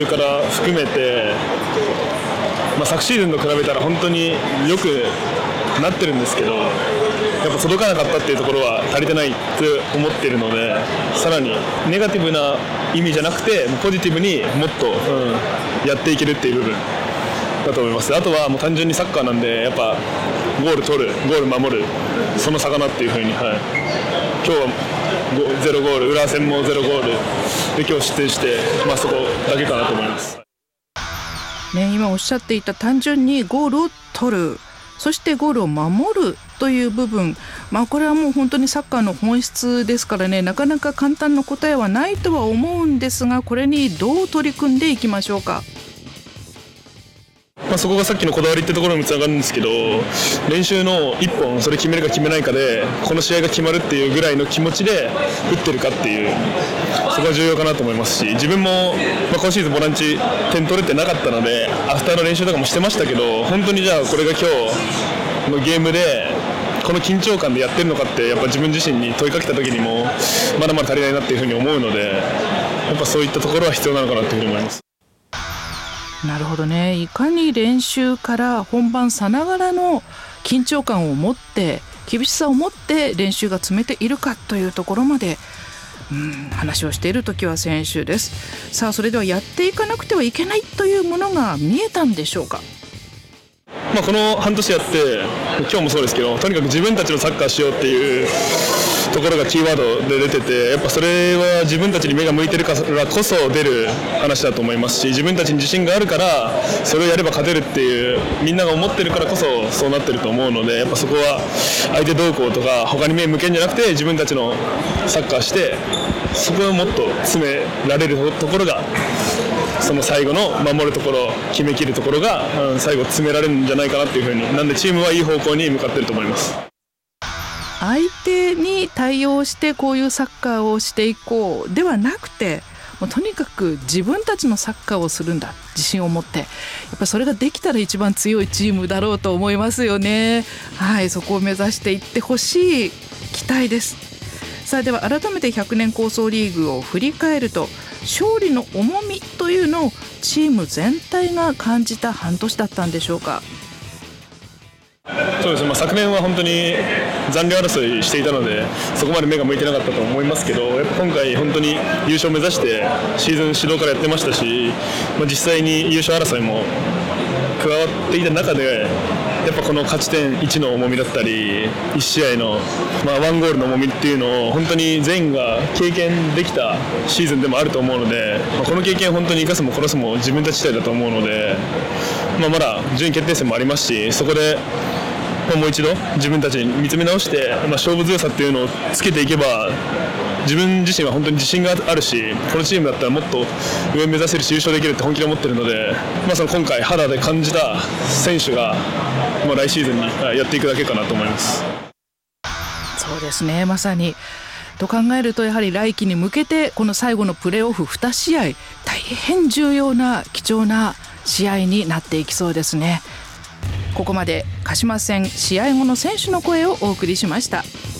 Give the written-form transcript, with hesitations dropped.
から含めて、昨シーズンと比べたら本当に良くなってるんですけど、やっぱ届かなかったっていうところは足りてないって思っているので、さらにネガティブな意味じゃなくてポジティブにもっと、やっていけるっていう部分だと思います。あとはもう単純にサッカーなんで、やっぱゴール取る、ゴール守る、その差かなっていうふうに、今日は0ゴール、浦和戦も0ゴールで今日失点して、そこだけかなと思います。 今おっしゃっていた単純にゴールを取る、そしてゴールを守るという部分、これはもう本当にサッカーの本質ですからね、なかなか簡単な答えはないとは思うんですが、これにどう取り組んでいきましょうか。 そこがさっきのこだわりってところにもつながるんですけど、練習の1本それ決めるか決めないかでこの試合が決まるっていうぐらいの気持ちで打ってるかっていう、そこが重要かなと思いますし、自分も、今シーズンボランチ点取れてなかったのでアフターの練習とかもしてましたけど、本当にじゃあこれが今日のゲームでこの緊張感でやってるのかって、やっぱ自分自身に問いかけた時にもまだまだ足りないなっていうふうに思うので、やっぱそういったところは必要なのかなというふうに思います。 なるほどね。いかに練習から本番さながらの緊張感を持って、厳しさを持って練習が詰めているかというところまで、話をしている時は選手です。さあ、それではやっていかなくてはいけないというものが見えたんでしょうか。 この半年やって今日もそうですけど、とにかく自分たちのサッカーしようっていうところがキーワードで出てて、やっぱそれは自分たちに目が向いてるからこそ出る話だと思いますし、自分たちに自信があるからそれをやれば勝てるっていうみんなが思ってるからこそそうなってると思うので、やっぱそこは相手どうこうとか他に目向けんじゃなくて、自分たちのサッカーしてそこをもっと詰められるところが、その最後の守るところ、決めきるところが、最後詰められるんじゃないかなっていうふうに、なんでチームはいい方向に向かっていると思います。 相手に対応してこういうサッカーをしていこうではなくて、もうとにかく自分たちのサッカーをするんだ、自信を持って、やっぱそれができたら一番強いチームだろうと思いますよね。はい、そこを目指していってほしい期待です。さあ、では改めて100年構想リーグを振り返ると、勝利の重みというのをチーム全体が感じた半年だったんでしょうか。 そうですね、昨年は本当に残留争いしていたのでそこまで目が向いてなかったと思いますけど、やっぱ今回本当に優勝を目指してシーズン始動からやってましたし、実際に優勝争いも加わっていた中で、やっぱこの勝ち点1の重みだったり1試合の、1ゴールの重みっていうのを本当に全員が経験できたシーズンでもあると思うので、この経験を本当に生かすも殺すも自分たち次第だと思うので、まだ順位決定戦もありますし、そこでもう一度自分たちに見つめ直して、勝負強さっていうのをつけていけば、自分自身は本当に自信があるし、このチームだったらもっと上目指せるし優勝できるって本気で思ってるので、その今回肌で感じた選手が、来シーズンにやっていくだけかなと思います。 そうですね、まさにと考えると、やはり来季に向けてこの最後のプレーオフ2試合、大変重要な貴重な試合になっていきそうですね。ここまで鹿島戦試合後の選手の声をお送りしました。